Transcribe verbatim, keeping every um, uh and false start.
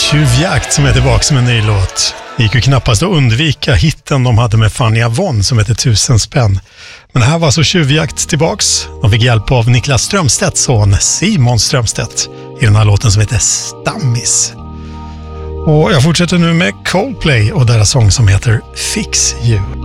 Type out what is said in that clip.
Tjuvjakt som är tillbaka med en ny låt. Det gick ju knappast att undvika hitten de hade med Fanny Avon som heter Tusen spänn. Men här var alltså Tjuvjakt tillbaks. De fick hjälp av Niklas Strömstedts son Simon Strömstedt i den här låten som heter Stammis. Och jag fortsätter nu med Coldplay och deras sång som heter Fix You.